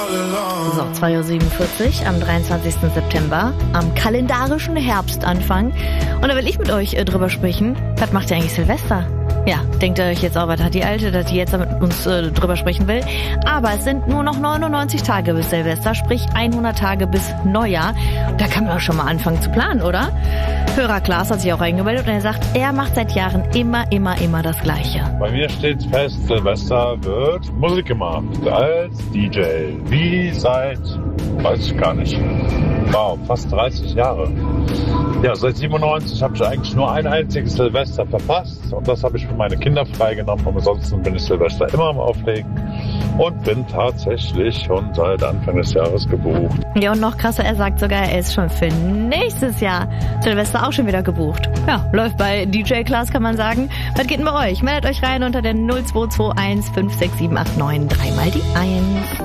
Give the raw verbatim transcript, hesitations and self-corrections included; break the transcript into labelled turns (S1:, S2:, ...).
S1: So, zwei Uhr siebenundvierzig am dreiundzwanzigsten September, am kalendarischen Herbstanfang. Und da will ich mit euch äh, drüber sprechen, was macht ihr eigentlich Silvester? Ja, denkt ihr euch jetzt auch, was hat die Alte, dass die jetzt mit uns äh, drüber sprechen will. Aber es sind nur noch neunundneunzig Tage bis Silvester, sprich hundert Tage bis Neujahr. Da kann man auch schon mal anfangen zu planen, oder? Hörer Klaas hat sich auch eingemeldet und er sagt, er macht seit Jahren immer, immer, immer das Gleiche.
S2: Bei mir steht fest, Silvester wird Musik gemacht als D J. Wie seit, weiß ich gar nicht, wow, fast dreißig Jahre. Ja, seit siebenundneunzig habe ich eigentlich nur ein einziges Silvester verpasst und das habe ich für meine Kinder freigenommen. Und ansonsten bin ich Silvester immer am Auflegen und bin tatsächlich schon seit Anfang des Jahres gebucht.
S1: Ja, und noch krasser, er sagt sogar, er ist schon für nächstes Jahr Silvester auch schon wieder gebucht. Ja, läuft bei D J Klaas, kann man sagen. Was geht denn bei euch? Meldet euch rein unter der null zwei zwei eins fünf sechs sieben acht neun, dreimal die eins.